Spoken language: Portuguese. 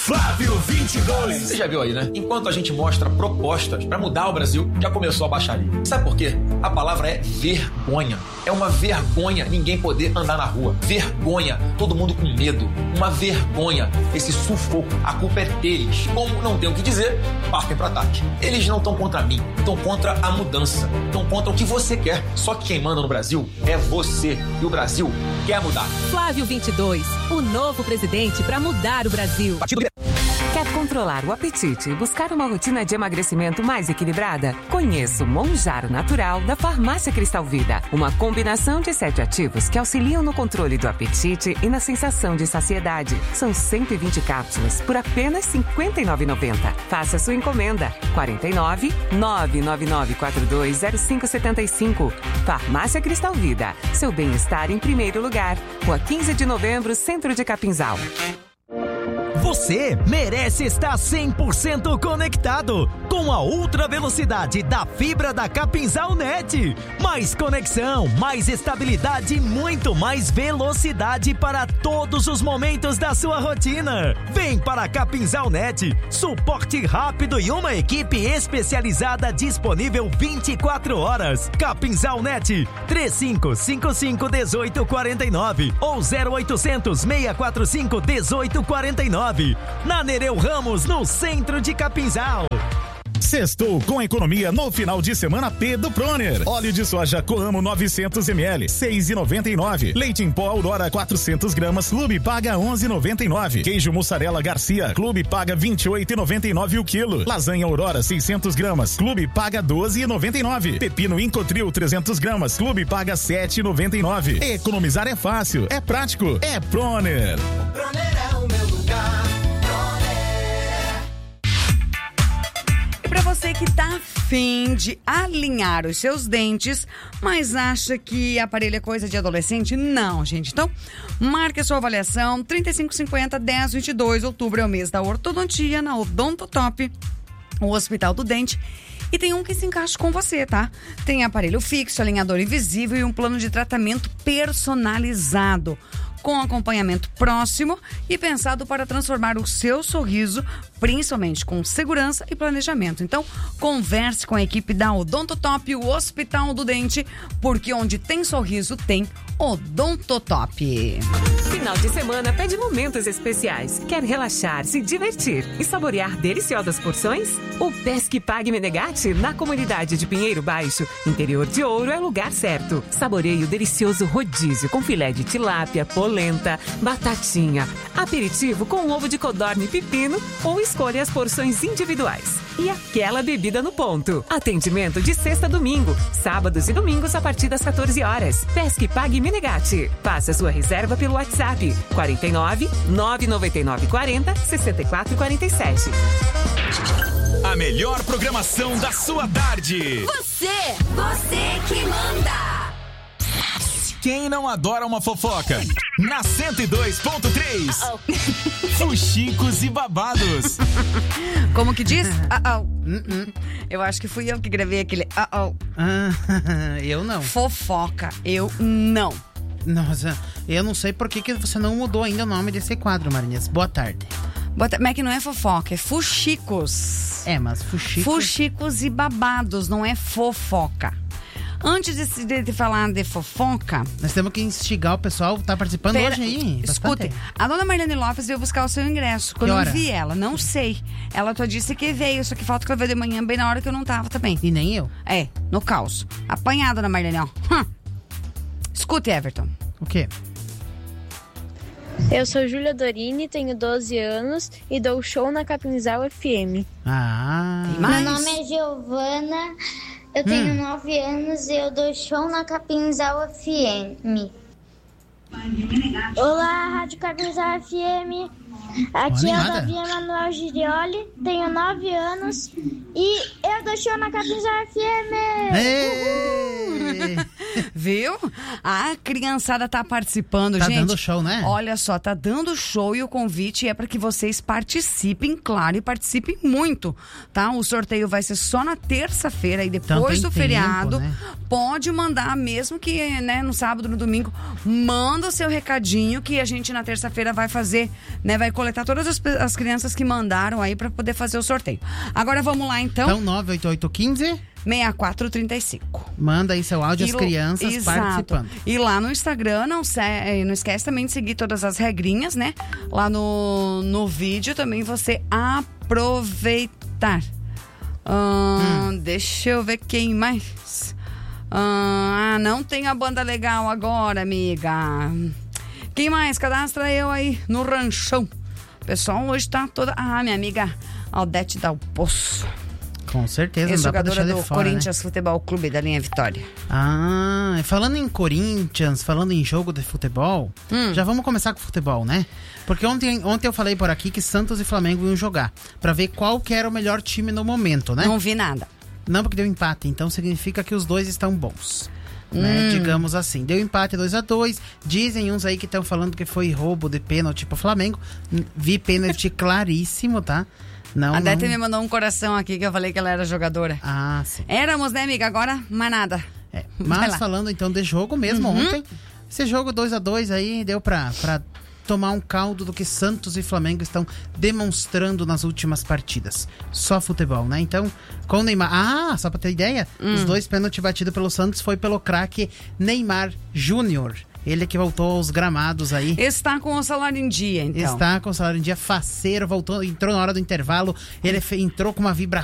Flávio 22. Você já viu aí, né? Enquanto a gente mostra propostas pra mudar o Brasil, já começou a baixaria. Sabe por quê? A palavra é vergonha. É uma vergonha ninguém poder andar na rua. Vergonha, todo mundo com medo. Uma vergonha, esse sufoco. A culpa é deles. Como não tem o que dizer, partem pro ataque. Eles não estão contra mim, estão contra a mudança. Estão contra o que você quer. Só que quem manda no Brasil é você. E o Brasil quer mudar. Flávio 22, o novo presidente para mudar o Brasil. Quer controlar o apetite e buscar uma rotina de emagrecimento mais equilibrada? Conheça o Monjaro Natural da Farmácia Cristal Vida. Uma combinação de 7 ativos que auxiliam no controle do apetite e na sensação de saciedade. São 120 cápsulas por apenas R$ 59,90. Faça sua encomenda. 49 999 420575. Farmácia Cristal Vida. Seu bem-estar em primeiro lugar. Rua 15 de Novembro, Centro de Capinzal. Você merece estar 100% conectado com a ultra velocidade da fibra da Capinzal Net. Mais conexão, mais estabilidade e muito mais velocidade para todos os momentos da sua rotina. Vem para a Capinzal Net, suporte rápido e uma equipe especializada disponível 24 horas. Capinzal Net, 3555-1849 ou 0800-645-1849. Na Nereu Ramos, no centro de Capinzal. Sextou com economia no final de semana P do Proner. Óleo de soja Coamo 900 ml, 6,99. Leite em pó Aurora 400 gramas, Clube paga 11,99. Queijo mussarela Garcia, Clube paga 28,99 o quilo. Lasanha Aurora 600 gramas, Clube paga 12,99. Pepino Incotril 300 gramas, Clube paga 7,99. Economizar é fácil, é prático, é Proner. Proner é o meu lugar. Para você que tá afim de alinhar os seus dentes, mas acha que aparelho é coisa de adolescente? Não, gente. Então, marque a sua avaliação 3550-1022. Outubro é o mês da ortodontia na Odontotop, o Hospital do Dente. E tem um que se encaixa com você, tá? Tem aparelho fixo, alinhador invisível e um plano de tratamento personalizado, com acompanhamento próximo e pensado para transformar o seu sorriso, principalmente com segurança e planejamento. Então, converse com a equipe da Odontotop, o Hospital do Dente, porque onde tem sorriso, tem Odontotop. Final de semana pede momentos especiais. Quer relaxar, se divertir e saborear deliciosas porções? O Pesque Pague Menegatti, na comunidade de Pinheiro Baixo, interior de Ouro, é o lugar certo. Saboreie o delicioso rodízio com filé de tilápia, polenta, batatinha, aperitivo com ovo de codorna e pepino ou escolha as porções individuais. E aquela bebida no ponto. Atendimento de sexta a domingo, sábados e domingos a partir das 14 horas. Pesque Pague Menegatti. Faça sua reserva pelo WhatsApp 49 999 40 64 47. A melhor programação da sua tarde. Você que manda. Quem não adora uma fofoca? Na 102.3. Fuxicos e babados. Como que diz? Eu acho que fui eu que gravei aquele Eu não. Fofoca, eu não. Nossa, eu não sei por que você não mudou ainda o nome desse quadro, Marinhas. Boa tarde. Mas é que não é fofoca, é fuxicos. Mas fuxicos... Fuxicos e babados, não é fofoca. Antes de falar de fofoca... Nós temos que instigar o pessoal, tá participando hoje aí. Escutem, a dona Marlene Lopes veio buscar o seu ingresso. Quando eu vi ela, não sei. Ela só disse que veio, só que falta que ela veio de manhã, bem na hora que eu não tava também. E nem eu? No caos. Apanhada, dona Marlene, ó. Escute, Everton. O quê? Eu sou Júlia Dorini, tenho 12 anos e dou show na Capinzal FM. Meu nome é Giovana, eu tenho 9 anos e eu dou show na Capinzal FM. Olá, Rádio Capinzal FM. Aqui é o Davi Emanuel Girioli, tenho 9 anos e eu dou show na Capinzal FM. Viu? A criançada tá participando, Tá gente. dando show, né? Olha só, tá dando show e o convite é para que vocês participem, claro, e participem muito, tá? O sorteio vai ser só na terça-feira e depois do feriado. Né? Pode mandar, mesmo que, né, no sábado, no domingo, manda o seu recadinho que a gente na terça-feira vai fazer, né? Vai coletar todas as crianças que mandaram aí para poder fazer o sorteio. Agora vamos lá, então. Então, 98815 6435. Manda aí seu áudio, as crianças participando. E lá no Instagram, não esquece também de seguir todas as regrinhas, né? Lá no vídeo também você aproveitar. Deixa eu ver quem mais. Não tem a banda legal agora, amiga. Quem mais? Cadastra eu aí no ranchão. O pessoal hoje tá toda... minha amiga Aldete Dal Poço. Com certeza, não dá pra deixar de do fora, Corinthians né? Futebol Clube da linha Vitória. Falando em Corinthians, falando em jogo de futebol, já vamos começar com o futebol, né? Porque ontem eu falei por aqui que Santos e Flamengo iam jogar, pra ver qual que era o melhor time no momento, né? Não vi nada. Não, porque deu empate, então significa que os dois estão bons. Né? Digamos assim, deu empate 2-2. Dizem uns aí que estão falando que foi roubo de pênalti pro Flamengo. Vi pênalti claríssimo, tá? Não, a Dete me mandou um coração aqui que eu falei que ela era jogadora. Sim. Éramos, né, amiga? Agora, mais nada. Mas falando então de jogo mesmo, ontem, esse jogo 2-2 aí deu pra tomar um caldo do que Santos e Flamengo estão demonstrando nas últimas partidas. Só futebol, né? Então, com o Neymar... só pra ter ideia, os 2 pênaltis batidos pelo Santos foi pelo craque Neymar Júnior. Ele que voltou aos gramados aí. Está com o salário em dia, então. Está com o salário em dia, faceiro, entrou na hora do intervalo. Ele entrou com uma